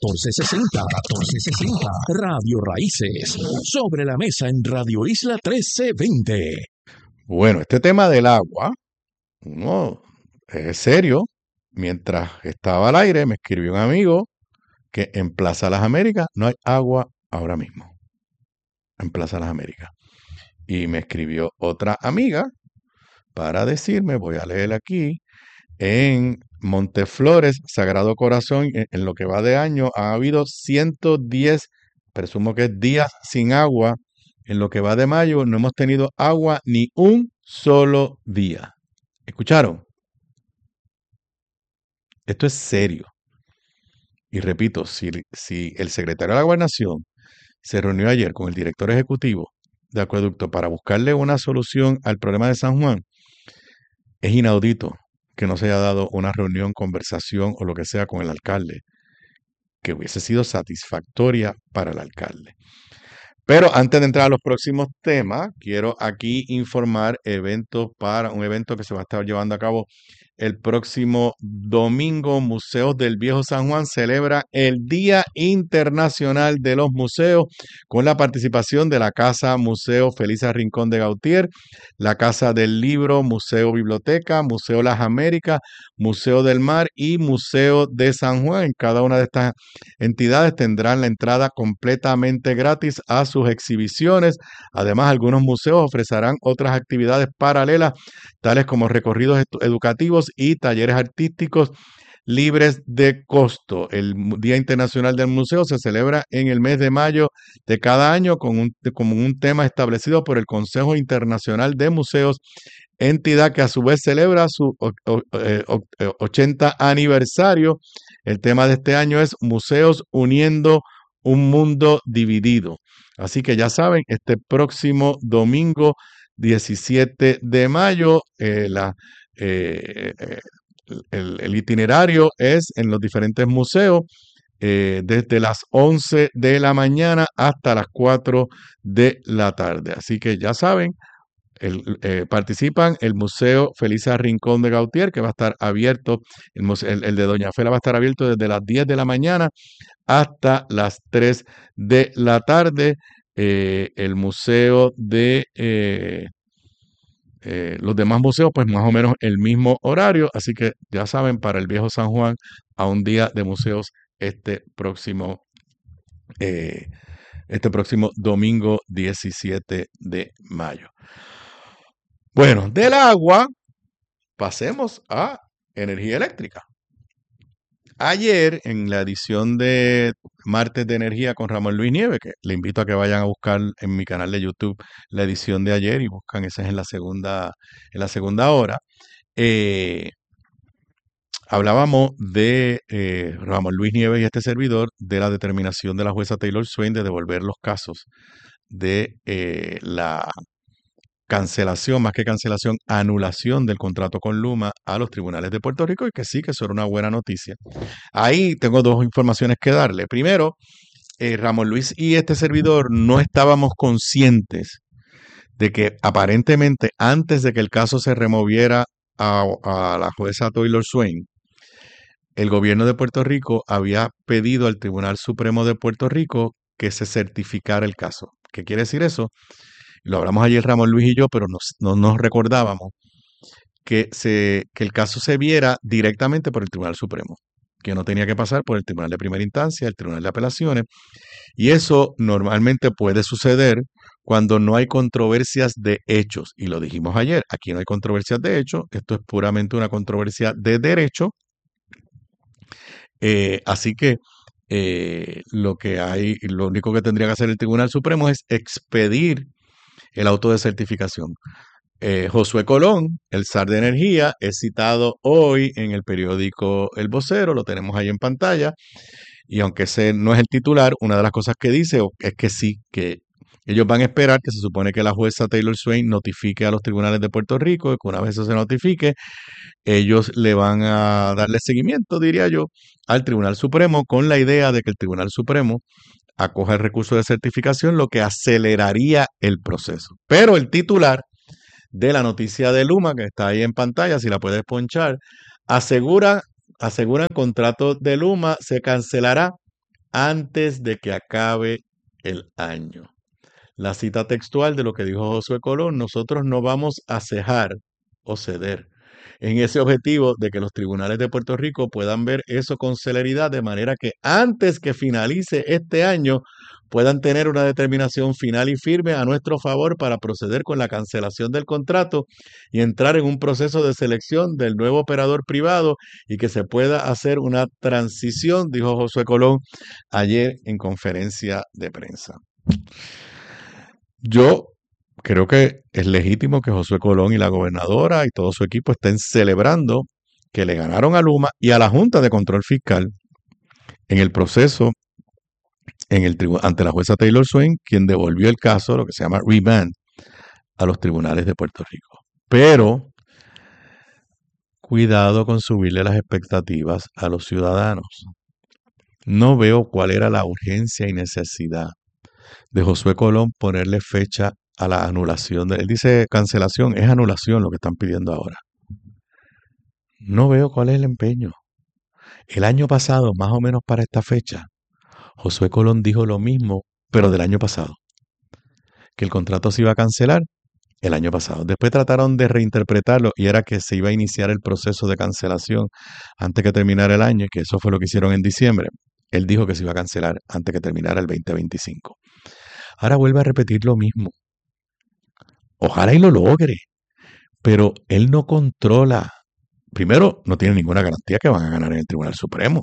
1460, Radio Raíces, Sobre la Mesa en Radio Isla 1320. Bueno, este tema del agua, no, es serio. Mientras estaba al aire, me escribió un amigo que en Plaza Las Américas no hay agua ahora mismo. En Plaza Las Américas. Y me escribió otra amiga para decirme, voy a leer aquí, en Monteflores, Sagrado Corazón, en lo que va de año, ha habido 110, presumo que es días sin agua. En lo que va de mayo no hemos tenido agua ni un solo día. ¿Escucharon? Esto es serio. Y repito, si el secretario de la Gobernación se reunió ayer con el director ejecutivo de Acueducto para buscarle una solución al problema de San Juan, es inaudito que no se haya dado una reunión, conversación o lo que sea con el alcalde, que hubiese sido satisfactoria para el alcalde. Pero antes de entrar a los próximos temas, quiero aquí informar un evento que se va a estar llevando a cabo el próximo domingo. Museos del Viejo San Juan celebra el Día Internacional de los Museos con la participación de la Casa Museo Felisa Rincón de Gautier, la Casa del Libro, Museo Biblioteca, Museo Las Américas, Museo del Mar y Museo de San Juan. En cada una de estas entidades tendrán la entrada completamente gratis a sus exhibiciones. Además, algunos museos ofrecerán otras actividades paralelas, tales como recorridos educativos y talleres artísticos libres de costo. El Día Internacional del Museo se celebra en el mes de mayo de cada año como un tema establecido por el Consejo Internacional de Museos, entidad que a su vez celebra su 80 aniversario. El tema de este año es Museos uniendo un mundo dividido. Así que ya saben, este próximo domingo 17 de mayo, el itinerario es en los diferentes museos desde las 11 de la mañana hasta las 4 de la tarde. Así que ya saben, participan el Museo Felisa Rincón de Gautier, que va a estar abierto, el de Doña Fela va a estar abierto desde las 10 de la mañana hasta las 3 de la tarde. El museo de los demás museos, pues más o menos el mismo horario, así que ya saben, para el Viejo San Juan, a un día de museos este próximo domingo 17 de mayo. Bueno, del agua pasemos a energía eléctrica. Ayer, en la edición de Martes de Energía con Ramón Luis Nieves, que le invito a que vayan a buscar en mi canal de YouTube la edición de ayer y buscan, esa es en la segunda hora, hablábamos de Ramón Luis Nieves y este servidor de la determinación de la jueza Taylor Swain de devolver los casos de la cancelación, más que cancelación, anulación del contrato con Luma a los tribunales de Puerto Rico, y que sí, que eso era una buena noticia. Ahí tengo 2 informaciones que darle. Primero, Ramón Luis y este servidor no estábamos conscientes de que aparentemente antes de que el caso se removiera a la jueza Taylor Swain, el gobierno de Puerto Rico había pedido al Tribunal Supremo de Puerto Rico que se certificara el caso. ¿Qué quiere decir eso? Lo hablamos ayer Ramón Luis y yo, pero no nos recordábamos que el caso se viera directamente por el Tribunal Supremo, que no tenía que pasar por el Tribunal de Primera Instancia, el Tribunal de Apelaciones, y eso normalmente puede suceder cuando no hay controversias de hechos, y lo dijimos ayer, aquí no hay controversias de hechos, esto es puramente una controversia de derecho, así que lo único que tendría que hacer el Tribunal Supremo es expedir el auto de certificación. Josué Colón, el zar de energía, es citado hoy en el periódico El Vocero, lo tenemos ahí en pantalla, Y aunque ese no es el titular, una de las cosas que dice es que sí, que ellos van a esperar que se supone que la jueza Taylor Swain notifique a los tribunales de Puerto Rico, y que una vez eso se notifique, ellos le van a darle seguimiento, diría yo, al Tribunal Supremo, con la idea de que el Tribunal Supremo acoja el recurso de certificación, lo que aceleraría el proceso. Pero el titular de la noticia de Luma, que está ahí en pantalla, si la puedes ponchar, aseguran el contrato de Luma se cancelará antes de que acabe el año. La cita textual de lo que dijo Josué Colón: nosotros no vamos a cejar o ceder en ese objetivo de que los tribunales de Puerto Rico puedan ver eso con celeridad, de manera que antes que finalice este año puedan tener una determinación final y firme a nuestro favor para proceder con la cancelación del contrato y entrar en un proceso de selección del nuevo operador privado y que se pueda hacer una transición, dijo Josué Colón ayer en conferencia de prensa. Yo creo que es legítimo que Josué Colón y la gobernadora y todo su equipo estén celebrando que le ganaron a Luma y a la Junta de Control Fiscal en el proceso ante la jueza Taylor Swain, quien devolvió el caso, lo que se llama remand, a los tribunales de Puerto Rico. Pero cuidado con subirle las expectativas a los ciudadanos. No veo cuál era la urgencia y necesidad de Josué Colón ponerle fecha a la anulación. Él dice cancelación, es anulación lo que están pidiendo ahora. No veo cuál es el empeño. El año pasado, más o menos para esta fecha, Josué Colón dijo lo mismo, pero del año pasado, que el contrato se iba a cancelar el año pasado. Después trataron de reinterpretarlo y era que se iba a iniciar el proceso de cancelación antes que terminara el año, y que eso fue lo que hicieron en diciembre. Él dijo que se iba a cancelar antes que terminara el 2025. Ahora vuelve a repetir lo mismo. Ojalá y lo logre, pero él no controla. Primero, no tiene ninguna garantía que van a ganar en el Tribunal Supremo.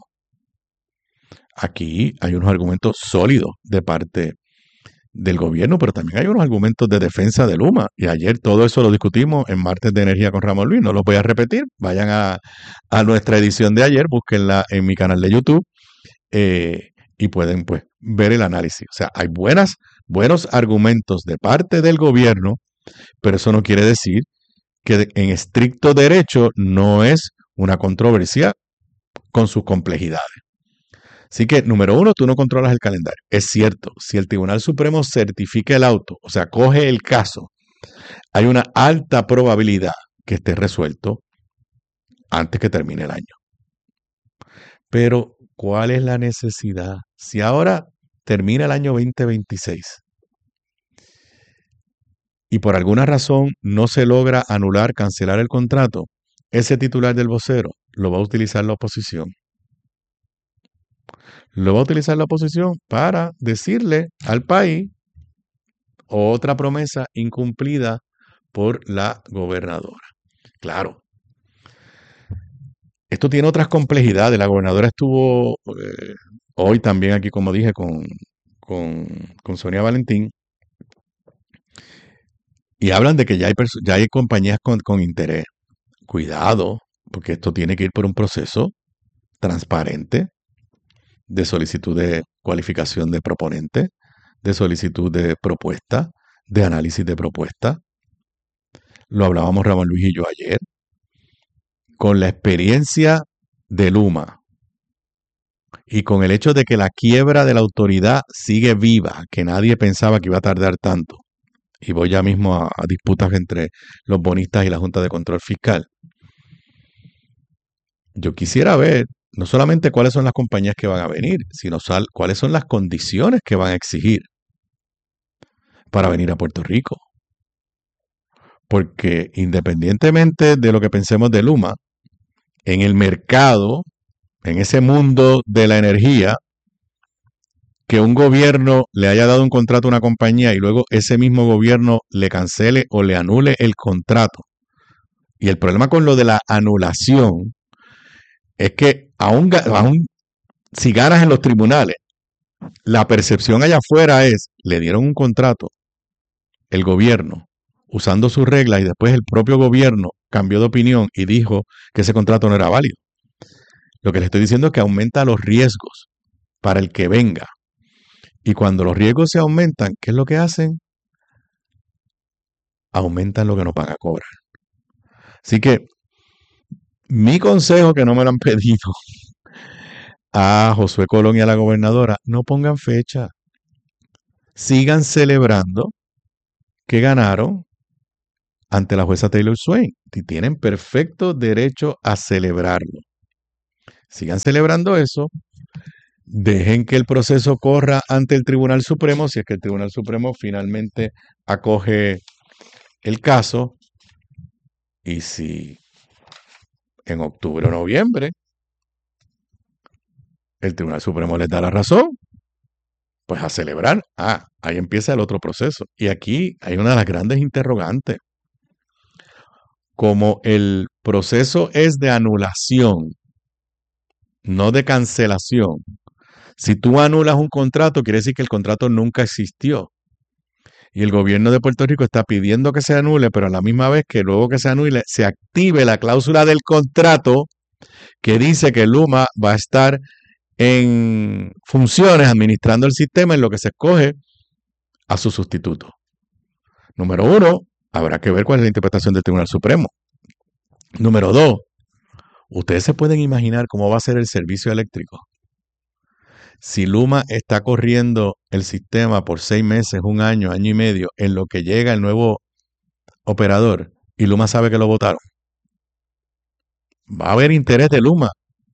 Aquí hay unos argumentos sólidos de parte del gobierno, pero también hay unos argumentos de defensa de Luma. Y ayer todo eso lo discutimos en Martes de Energía con Ramón Luis. No lo voy a repetir. Vayan a nuestra edición de ayer, búsquenla en mi canal de YouTube y pueden pues ver el análisis. O sea, hay buenos argumentos de parte del gobierno, pero eso no quiere decir que en estricto derecho no es una controversia con sus complejidades. Así que, número uno, tú no controlas el calendario. Es cierto, si el Tribunal Supremo certifica el auto, o sea, coge el caso, hay una alta probabilidad que esté resuelto antes que termine el año. Pero, ¿cuál es la necesidad? Si ahora termina el año 2026 y por alguna razón no se logra anular, cancelar el contrato, ese titular del vocero lo va a utilizar la oposición. Lo va a utilizar la oposición para decirle al país otra promesa incumplida por la gobernadora. Claro, esto tiene otras complejidades. La gobernadora estuvo hoy también aquí, como dije, con Sonia Valentín, y hablan de que ya hay compañías con interés. Cuidado, porque esto tiene que ir por un proceso transparente de solicitud de cualificación de proponente, de solicitud de propuesta, de análisis de propuesta. Lo hablábamos Ramón Luis y yo ayer. Con la experiencia de Luma y con el hecho de que la quiebra de la autoridad sigue viva, que nadie pensaba que iba a tardar tanto, y voy ya mismo a disputas entre los bonistas y la Junta de Control Fiscal, yo quisiera ver no solamente cuáles son las compañías que van a venir, sino cuáles son las condiciones que van a exigir para venir a Puerto Rico. Porque independientemente de lo que pensemos de Luma, en el mercado, en ese mundo de la energía, que un gobierno le haya dado un contrato a una compañía y luego ese mismo gobierno le cancele o le anule el contrato. Y el problema con lo de la anulación es que aún si ganas en los tribunales, la percepción allá afuera es, le dieron un contrato, el gobierno, usando sus reglas, y después el propio gobierno cambió de opinión y dijo que ese contrato no era válido. Lo que le estoy diciendo es que aumenta los riesgos para el que venga. Y cuando los riesgos se aumentan, ¿qué es lo que hacen? Aumentan lo que nos van a cobrar. Así que mi consejo, que no me lo han pedido, a Josué Colón y a la gobernadora, no pongan fecha. Sigan celebrando que ganaron ante la jueza Taylor Swain. Y tienen perfecto derecho a celebrarlo. Sigan celebrando eso. Dejen que el proceso corra ante el Tribunal Supremo, si es que el Tribunal Supremo finalmente acoge el caso. Y si en octubre o noviembre el Tribunal Supremo les da la razón, pues a celebrar. Ahí empieza el otro proceso. Y aquí hay una de las grandes interrogantes. Como el proceso es de anulación, no de cancelación. Si tú anulas un contrato, quiere decir que el contrato nunca existió. Y el gobierno de Puerto Rico está pidiendo que se anule, pero a la misma vez que luego que se anule, se active la cláusula del contrato que dice que Luma va a estar en funciones administrando el sistema en lo que se escoge a su sustituto. Número 1, habrá que ver cuál es la interpretación del Tribunal Supremo. Número 2, ustedes se pueden imaginar cómo va a ser el servicio eléctrico. Si Luma está corriendo el sistema por 6 meses, 1 año, año y medio, en lo que llega el nuevo operador, y Luma sabe que lo votaron, va a haber interés de Luma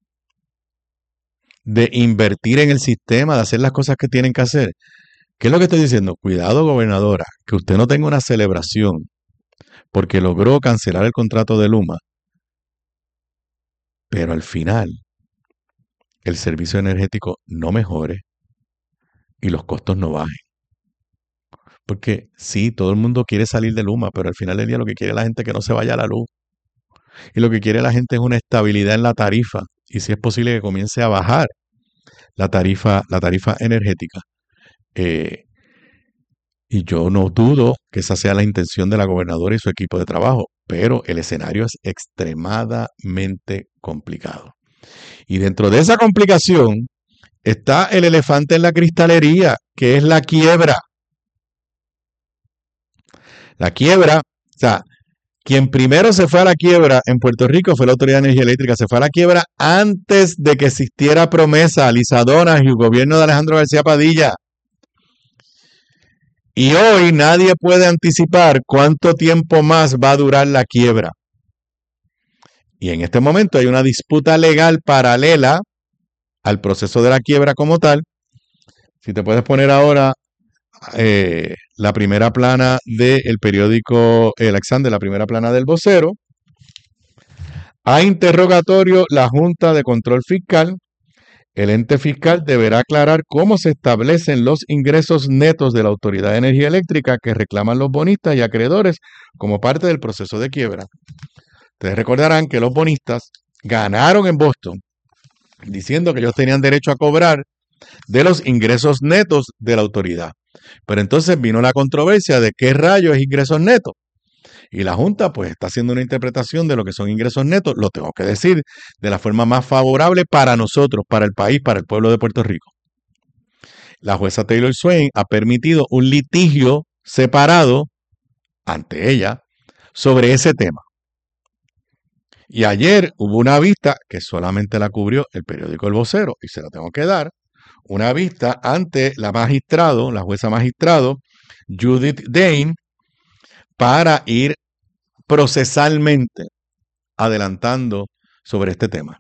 de invertir en el sistema, de hacer las cosas que tienen que hacer. ¿Qué es lo que estoy diciendo? Cuidado, gobernadora, que usted no tenga una celebración porque logró cancelar el contrato de Luma, pero al final el servicio energético no mejore y los costos no bajen. Porque sí, todo el mundo quiere salir de Luma, pero al final del día lo que quiere la gente es que no se vaya la luz. Y lo que quiere la gente es una estabilidad en la tarifa. Y si es posible que comience a bajar la tarifa energética. Y yo no dudo que esa sea la intención de la gobernadora y su equipo de trabajo, pero el escenario es extremadamente complicado. Y dentro de esa complicación está el elefante en la cristalería, que es la quiebra. La quiebra, o sea, quien primero se fue a la quiebra en Puerto Rico fue la Autoridad de Energía Eléctrica. Se fue a la quiebra antes de que existiera Promesa, Lisadonas y el gobierno de Alejandro García Padilla. Y hoy nadie puede anticipar cuánto tiempo más va a durar la quiebra. Y en este momento hay una disputa legal paralela al proceso de la quiebra como tal. Si te puedes poner ahora la primera plana del periódico El Alexander, la primera plana del Vocero. A interrogatorio la Junta de Control Fiscal. El ente fiscal deberá aclarar cómo se establecen los ingresos netos de la Autoridad de Energía Eléctrica que reclaman los bonistas y acreedores como parte del proceso de quiebra. Ustedes recordarán que los bonistas ganaron en Boston diciendo que ellos tenían derecho a cobrar de los ingresos netos de la autoridad. Pero entonces vino la controversia de qué rayos es ingresos netos. Y la Junta pues está haciendo una interpretación de lo que son ingresos netos, lo tengo que decir, de la forma más favorable para nosotros, para el país, para el pueblo de Puerto Rico. La jueza Taylor Swain ha permitido un litigio separado ante ella sobre ese tema. Y ayer hubo una vista que solamente la cubrió el periódico El Vocero, y se la tengo que dar, una vista ante la jueza magistrado, Judith Dane, para ir procesalmente adelantando sobre este tema.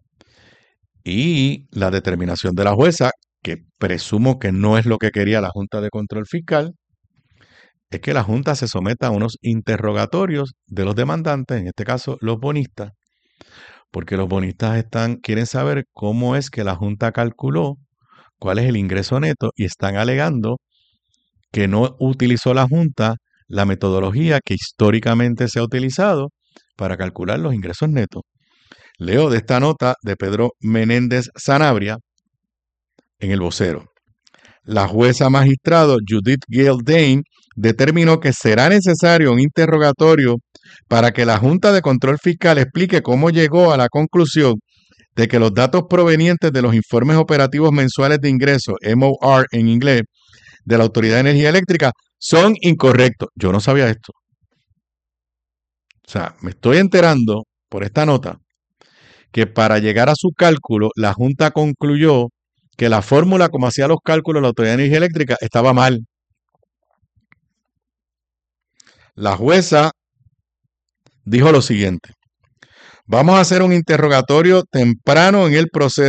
Y la determinación de la jueza, que presumo que no es lo que quería la Junta de Control Fiscal, es que la Junta se someta a unos interrogatorios de los demandantes, en este caso los bonistas, porque los bonistas quieren saber cómo es que la Junta calculó cuál es el ingreso neto y están alegando que no utilizó la Junta la metodología que históricamente se ha utilizado para calcular los ingresos netos. Leo de esta nota de Pedro Menéndez Sanabria en El Vocero. La jueza magistrado Judith Gail Dane determinó que será necesario un interrogatorio para que la Junta de Control Fiscal explique cómo llegó a la conclusión de que los datos provenientes de los informes operativos mensuales de ingresos, MOR en inglés, de la Autoridad de Energía Eléctrica son incorrectos. Yo no sabía esto. O sea, me estoy enterando por esta nota que para llegar a su cálculo, la Junta concluyó que la fórmula como hacía los cálculos la Autoridad de Energía Eléctrica estaba mal. La jueza dijo lo siguiente: vamos a hacer un interrogatorio temprano en el proceso